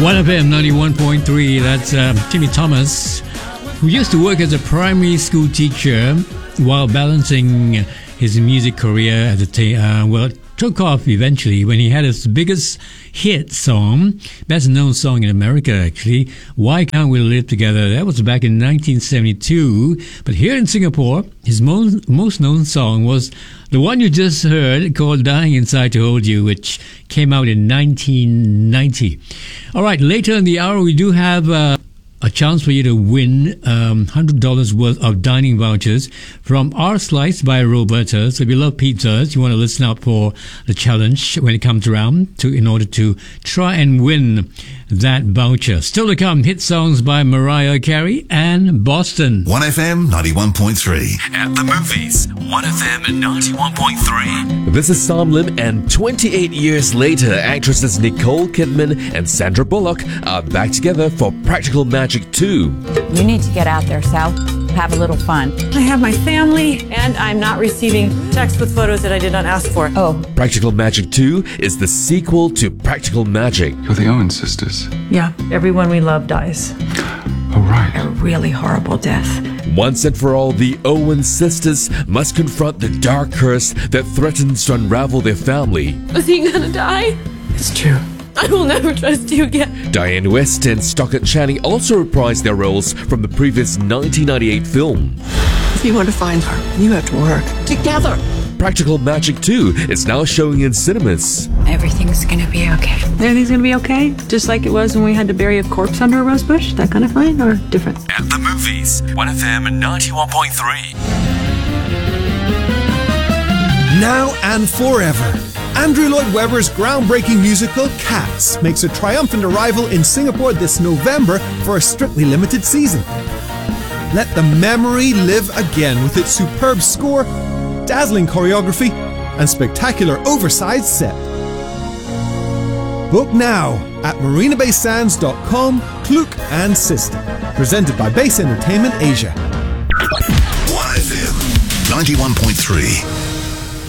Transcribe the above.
1FM 91.3, that's Timmy Thomas, who used to work as a primary school teacher while balancing his music career at the took off eventually when he had his biggest hit song, best known song in America actually, Why Can't We Live Together? That was back in 1972. But here in Singapore, his most known song was the one you just heard called Dying Inside to Hold You, which came out in 1990. All right, later in the hour we do have a chance for you to win $100 worth of dining vouchers from R Slice by Roberta. So if you love pizzas, you want to listen out for the challenge when it comes around in order to try and win that voucher. Still to come, hit songs by Mariah Carey and Boston. 1FM 91.3. At the movies, 1FM 91.3. This is Sam Lim, and 28 years later, actresses Nicole Kidman and Sandra Bullock are back together for Practical Magic 2. You need to get out there, Sal. Have a little fun. I have my family, and I'm not receiving texts with photos that I did not ask for. Oh. Practical Magic 2 is the sequel to Practical Magic. You're the Owen sisters. Yeah, everyone we love dies. Oh, right. A really horrible death. Once and for all, the Owen sisters must confront the dark curse that threatens to unravel their family. Is he gonna die? It's true. I will never trust you again. Diane West and Stockard Channing also reprised their roles from the previous 1998 film. If you want to find her, you have to work together. Practical Magic 2 is now showing in cinemas. Everything's gonna be okay. Everything's gonna be okay? Just like it was when we had to bury a corpse under a rose bush? That kind of fine or different? At the movies, 1FM 91.3. Now and forever. Andrew Lloyd Webber's groundbreaking musical Cats makes a triumphant arrival in Singapore this November for a strictly limited season. Let the memory live again with its superb score, dazzling choreography, and spectacular oversized set. Book now at marinabaysands.com, Klook and Sister. Presented by Base Entertainment Asia. 1FM 91.3.